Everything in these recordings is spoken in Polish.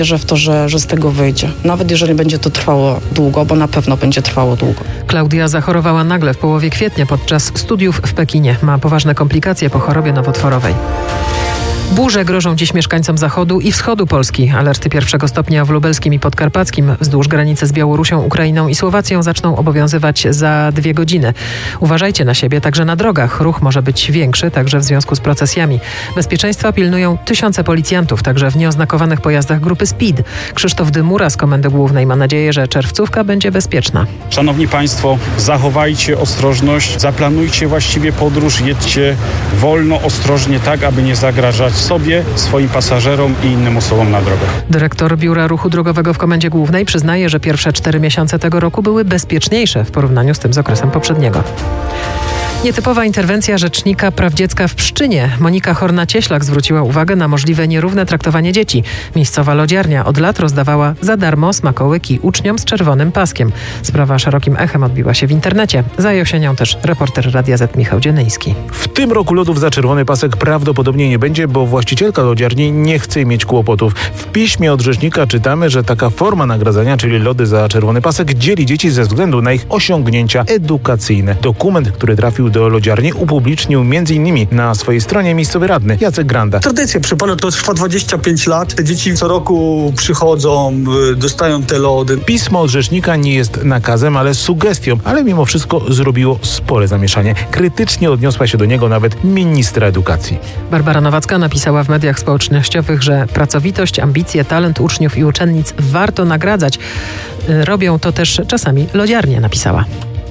Wierzę w to, że z tego wyjdzie. Nawet jeżeli będzie to trwało długo, bo na pewno będzie trwało długo. Klaudia zachorowała nagle w połowie kwietnia podczas studiów w Pekinie. Ma poważne komplikacje po chorobie nowotworowej. Burze grożą dziś mieszkańcom zachodu i wschodu Polski. Alerty pierwszego stopnia w lubelskim i podkarpackim wzdłuż granicy z Białorusią, Ukrainą i Słowacją zaczną obowiązywać za 2 godziny. Uważajcie na siebie także na drogach. Ruch może być większy, także w związku z procesjami. Bezpieczeństwa pilnują tysiące policjantów, także w nieoznakowanych pojazdach grupy Speed. Krzysztof Dymura z Komendy Głównej ma nadzieję, że czerwcówka będzie bezpieczna. Szanowni Państwo, zachowajcie ostrożność, zaplanujcie właściwie podróż, jedźcie wolno, ostrożnie, tak aby nie zagrażać sobie, swoim pasażerom i innym osobom na drogach. Dyrektor Biura Ruchu Drogowego w Komendzie Głównej przyznaje, że pierwsze 4 miesiące tego roku były bezpieczniejsze w porównaniu z tym z okresem poprzedniego. Nietypowa interwencja Rzecznika Praw Dziecka w Pszczynie. Monika Horna-Cieślak zwróciła uwagę na możliwe nierówne traktowanie dzieci. Miejscowa lodziarnia od lat rozdawała za darmo smakołyki uczniom z czerwonym paskiem. Sprawa szerokim echem odbiła się w internecie. Zajął się nią też reporter Radia Z Michał Dzienyjski. W tym roku lodów za czerwony pasek prawdopodobnie nie będzie, bo właścicielka lodziarni nie chce mieć kłopotów. W piśmie od rzecznika czytamy, że taka forma nagradzania, czyli lody za czerwony pasek, dzieli dzieci ze względu na ich osiągnięcia edukacyjne. Dokument, który trafił do lodziarni, upublicznił m.in. na swojej stronie miejscowy radny Jacek Granda. Tradycja, przypomnę, to trwa 25 lat. Te dzieci co roku przychodzą, dostają te lody. Pismo od rzecznika nie jest nakazem, ale sugestią, ale mimo wszystko zrobiło spore zamieszanie. Krytycznie odniosła się do niego nawet ministra edukacji. Barbara Nowacka napisała w mediach społecznościowych, że pracowitość, ambicje, talent uczniów i uczennic warto nagradzać. Robią to też czasami lodziarnie, napisała.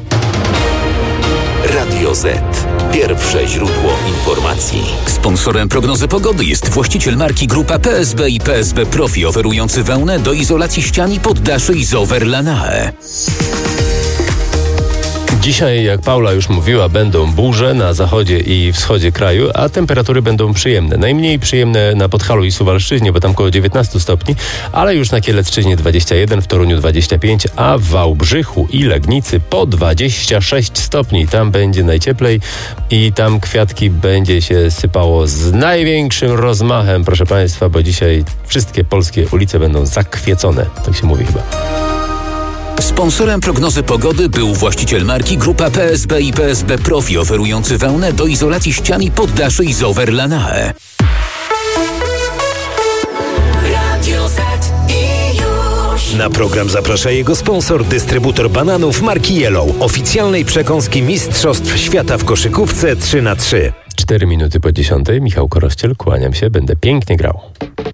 Radio Z. Pierwsze źródło informacji. Sponsorem prognozy pogody jest właściciel marki Grupa PSB i PSB Profi, oferujący wełnę do izolacji ścian i poddaszy Isover Lanae. Dzisiaj, jak Paula już mówiła, będą burze na zachodzie i wschodzie kraju, a temperatury będą przyjemne. Najmniej przyjemne na Podhalu i Suwalszczyźnie, bo tam około 19 stopni, ale już na Kielecczyźnie 21, w Toruniu 25, a w Wałbrzychu i Legnicy po 26 stopni. Tam będzie najcieplej i tam kwiatki będzie się sypało z największym rozmachem, proszę Państwa, bo dzisiaj wszystkie polskie ulice będą zakwiecone. Tak się mówi chyba. Sponsorem prognozy pogody był właściciel marki Grupa PSB i PSB Profi, oferujący wełnę do izolacji ścian i poddaszy Isover Lanae. Na program zaprasza jego sponsor, dystrybutor bananów marki Yellow, oficjalnej przekąski Mistrzostw Świata w koszykówce 3x3. 4 minuty po 10. Michał Korościel, kłaniam się, będę pięknie grał.